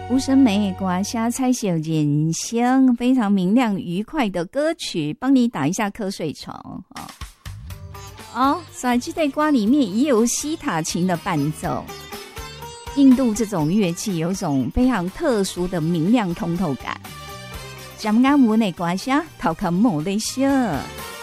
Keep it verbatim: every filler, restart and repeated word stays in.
吴声梅刮下彩写人生，非常明亮愉快的歌曲，帮你打一下瞌睡虫哦。哦，在这对瓜里面也有西塔琴的伴奏。印度这种乐器有一种非常特殊的明亮通透感。咱们阿姆内刮下，讨看莫雷西尔。